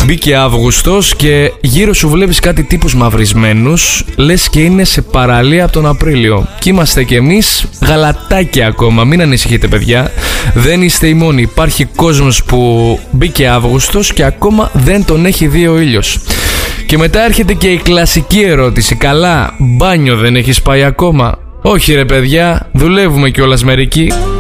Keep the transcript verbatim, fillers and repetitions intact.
Μπήκε Αύγουστος και γύρω σου βλέπεις κάτι τύπους μαυρισμένους, λες και είναι σε παραλία από τον Απρίλιο. Και είμαστε κι εμείς γαλατάκια ακόμα. Μην ανησυχείτε, παιδιά, δεν είστε οι μόνοι. Υπάρχει κόσμος που μπήκε Αύγουστος και ακόμα δεν τον έχει δει ο ήλιος. Και μετά έρχεται και η κλασική ερώτηση. Καλά, μπάνιο δεν έχεις πάει ακόμα? Όχι ρε παιδιά, δουλεύουμε κιόλας μερικοί.